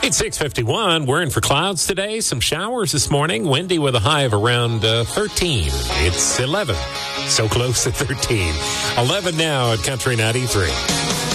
It's 6:51. We're in for clouds today. Some showers this morning. Windy with a high of around 13. It's 11. So close to 13. 11 now at Country 93.